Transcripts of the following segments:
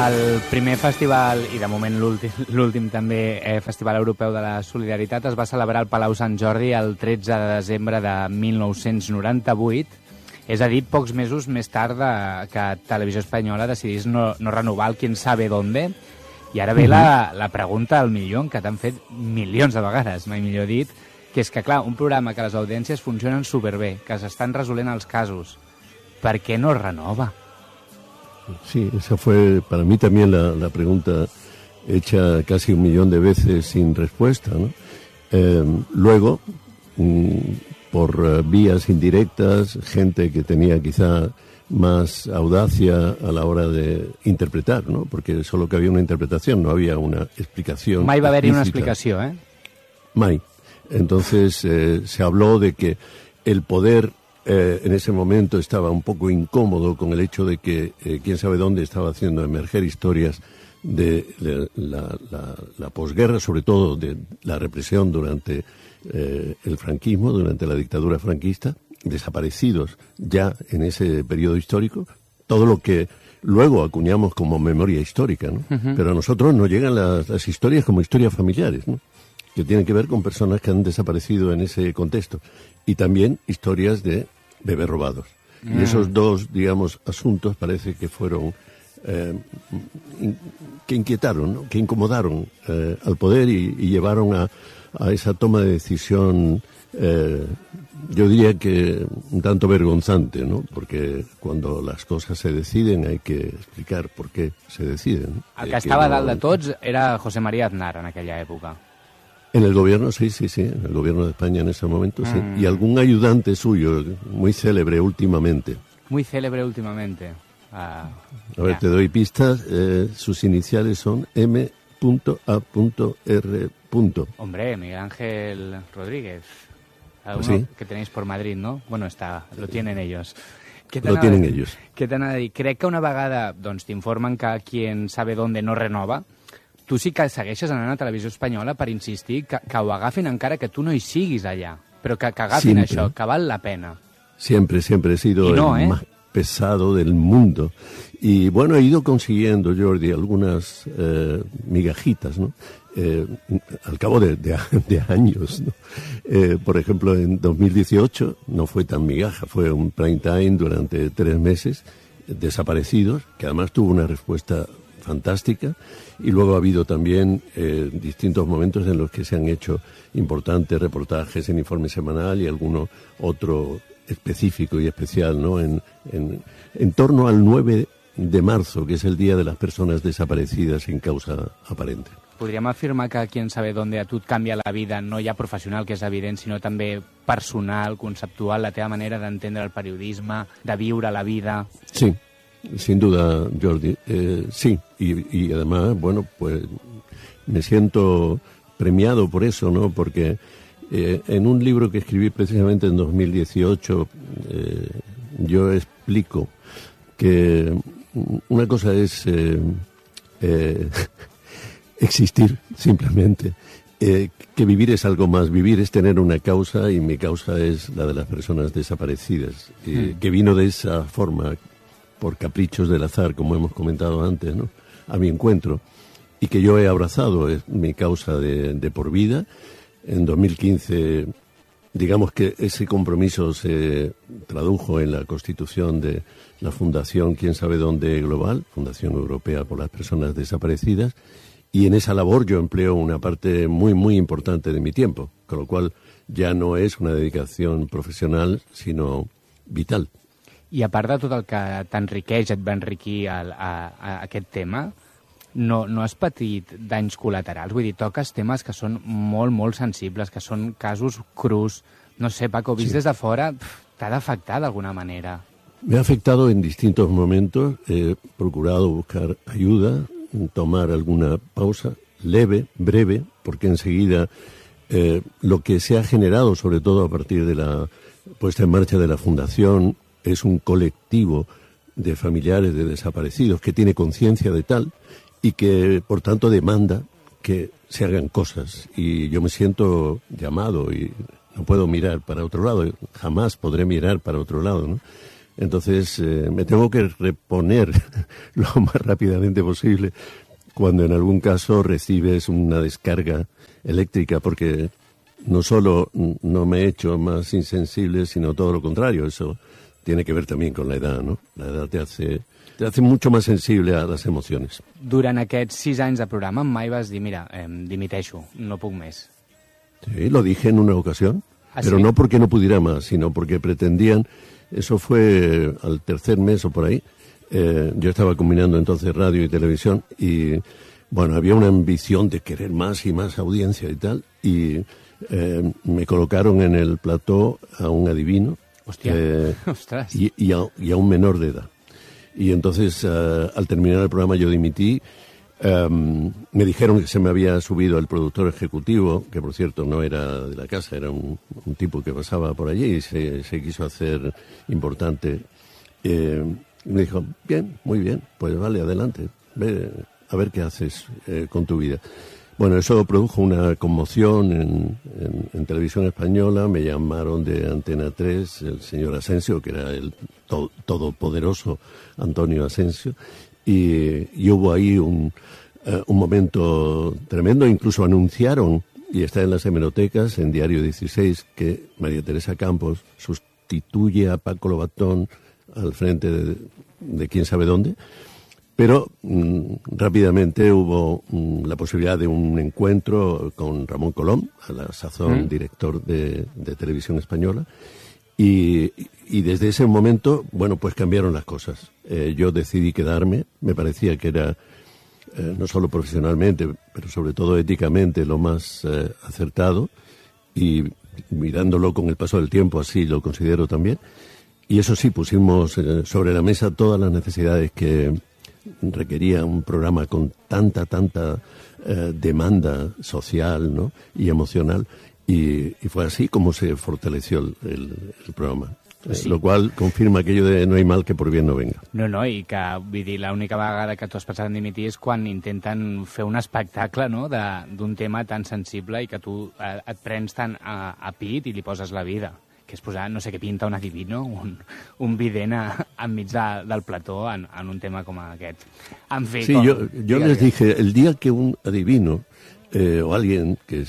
El primer festival, i de moment l'últim també, Festival Europeu de la Solidaritat, es va celebrar al Palau Sant Jordi el 13 de desembre de 1998. És a dir, pocs mesos més tard que Televisió Espanyola decidís no renovar el Quién sabe dónde. I ara ve la pregunta al millón, que t'han fet milions de vegades, mai millor dit, que és que, clar, un programa que les audiències funcionen superbé, que s'estan resolent els casos, ¿per qué no renova? Sí, esa fue para mí también la pregunta hecha casi 1 millón de veces sin respuesta, ¿no? Luego, por vías indirectas, gente que tenía quizá más audacia a la hora de interpretar, ¿no? Porque solo que había una interpretación, no había una explicación. Mai va haver-hi una explicació, ¿eh? Mai. Entonces se habló de que el poder en ese momento estaba un poco incómodo con el hecho de que quién sabe dónde estaba haciendo emerger historias de la posguerra, sobre todo de la represión durante el franquismo, durante la dictadura franquista, desaparecidos ya en ese periodo histórico, todo lo que luego acuñamos como memoria histórica, ¿no? Pero a nosotros nos llegan las historias como historias familiares, ¿no? Que tienen que ver con personas que han desaparecido en ese contexto, y también historias de bebés robados. Y esos dos, digamos, asuntos parece que fueron que inquietaron, ¿no? Que incomodaron al poder y llevaron a esa toma de decisión, yo diría que un tanto vergonzante, ¿no? Porque cuando las cosas se deciden hay que explicar por qué se deciden, ¿no? El que estava dalt de tots era José María Aznar en aquella època. En el gobierno, sí, en el gobierno de España en ese momento, sí. Y algún ayudante suyo, muy célebre últimamente. Muy célebre últimamente. A ver, te doy pistas. Sus iniciales son M.A.R. Hombre, Miguel Ángel Rodríguez. Alguno ¿Sí? Que tenéis por Madrid, ¿no? Bueno, lo tienen ellos. Lo tienen ellos. Què t'anava a dir? Crec que una vegada doncs, t'informen que Quién sabe dónde no renova, tu sí que segueixes anant a Televisió Espanyola per insistir que ho agafin encara que tu no hi siguis allà, però que agafin Siempre. això, que val la pena. Siempre he sido el más pesado del mundo. Y bueno, he ido consiguiendo, Jordi, algunas migajitas, ¿no? Al cabo de años, ¿no? Por ejemplo, en 2018 no fue tan migaja, fue un prime time durante 3 meses, Desaparecidos, que además tuvo una respuesta fantástica, y luego ha habido también distintos momentos en los que se han hecho importantes reportajes en Informe Semanal y alguno otro específico y especial, ¿no? En torno al 9 de marzo, que es el Día de las Personas Desaparecidas sin causa aparente. Podríem afirmar que Quién sabe dónde a tu et canvia la vida, no ja professional, que és evident, sinó també personal, conceptual, la teva manera d'entendre el periodisme, de viure la vida. Sí. Sin duda, Jordi, sí, y además, bueno, pues me siento premiado por eso, ¿no? Porque en un libro que escribí precisamente en 2018, yo explico que una cosa es existir simplemente, que vivir es algo más, vivir es tener una causa, y mi causa es la de las personas desaparecidas, que vino de esa forma, por caprichos del azar, como hemos comentado antes, ¿no? A mi encuentro, y que yo he abrazado, es mi causa de por vida. En 2015, digamos que ese compromiso se tradujo en la constitución de la Fundación Quién sabe dónde Global, Fundación Europea por las Personas Desaparecidas, y en esa labor yo empleo una parte muy, muy importante de mi tiempo, con lo cual ya no es una dedicación profesional, sino vital. I a part de tot el que t'enriqueix, et va enriquir a aquest tema, no has patit danys col·laterals? Vull dir, toques temes que són molt, molt sensibles, que són casos crus. No sé, Paco, vist des de fora, t'ha d'afectar d'alguna manera. Me ha afectado en distintos momentos. He procurado buscar ayuda, tomar alguna pausa, leve, breve, porque enseguida lo que se ha generado, sobre todo a partir de la puesta en marcha de la Fundación, es un colectivo de familiares de desaparecidos que tiene conciencia de tal y que, por tanto, demanda que se hagan cosas. Y yo me siento llamado y no puedo mirar para otro lado, jamás podré mirar para otro lado, ¿no? Entonces me tengo que reponer lo más rápidamente posible cuando en algún caso recibes una descarga eléctrica, porque no solo no me he hecho más insensible, sino todo lo contrario. Eso tiene que ver también con la edad, ¿no? La edad te hace mucho más sensible a las emociones. Durant aquests 6 anys de programa mai vas dir, mira, dimiteixo, no puc més. Sí, lo dije en una ocasión, pero sí? no porque no pudiera más, sino porque pretendían, eso fue al tercer mes o por ahí, yo estaba combinando entonces radio y televisión y, bueno, había una ambición de querer más y más audiencia y tal, y me colocaron en el plató a un adivino. Hostia, ostras. Y a un menor de edad. Y entonces, al terminar el programa, yo dimití. Me dijeron que se me había subido el productor ejecutivo, que por cierto no era de la casa, era un tipo que pasaba por allí y se quiso hacer importante. Me dijo, bien, muy bien, pues vale, adelante, ve a ver qué haces con tu vida. Bueno, eso produjo una conmoción en televisión española. Me llamaron de Antena 3 el señor Asensio, que era el todopoderoso Antonio Asensio, y hubo ahí un momento tremendo. Incluso anunciaron, y está en las hemerotecas, en Diario 16, que María Teresa Campos sustituye a Paco Lobatón al frente de quién sabe dónde. Pero rápidamente hubo la posibilidad de un encuentro con Ramón Colom, a la sazón director de Televisión Española, y desde ese momento, bueno, pues cambiaron las cosas. Yo decidí quedarme, me parecía que era, no solo profesionalmente, pero sobre todo éticamente, lo más acertado, y mirándolo con el paso del tiempo, así lo considero también. Y eso sí, pusimos sobre la mesa todas las necesidades que requería un programa con tanta demanda social, ¿no?, y emocional, y fue así como se fortaleció el programa. Sí. Lo qual confirma aquello de no hay mal que por bien no venga. No, i que, vull dir, l'única vegada que tu has pensat en dimitir és quan intenten fer un espectacle, no?, d'un tema tan sensible i que tu et prens tan a pit i li poses la vida, que és posar, no sé què pinta un adivino, un vident enmig del plató en un tema com aquest. En fi, sí, yo les dije, el día que un adivino o alguien que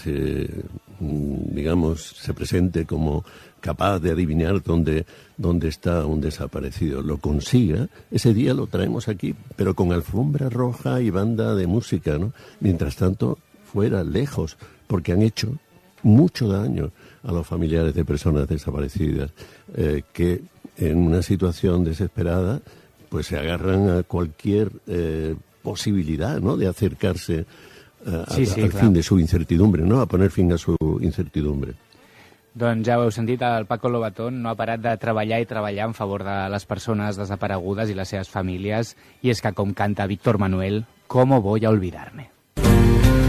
se presente como capaz de adivinar dónde está un desaparecido, lo consiga, ese día lo traemos aquí, pero con alfombra roja y banda de música, ¿no? Mientras tanto, fuera, lejos, porque han hecho mucho daño a los familiares de personas desaparecidas, que en una situación desesperada pues se agarran a cualquier posibilidad, ¿no?, de acercarse al fin de su incertidumbre, ¿no?, a poner fin a su incertidumbre. Doncs ja ho heu sentit, el Paco Lobatón no ha parat de treballar i treballar en favor de les persones desaparegudes i les seves famílies, i és que, com canta Víctor Manuel, ¿cómo voy a olvidarme?